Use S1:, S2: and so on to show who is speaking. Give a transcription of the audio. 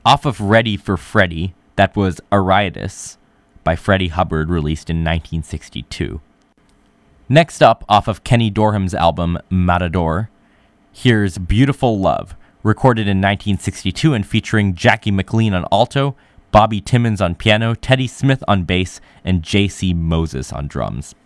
S1: Off of Ready for Freddie, that was Ariadis by Freddie Hubbard, released in 1962. Next up, off of Kenny Dorham's album Matador, here's Beautiful Love, recorded in 1962 and featuring Jackie McLean on alto, Bobby Timmons on piano, Teddy Smith on bass, and J.C. Moses on drums.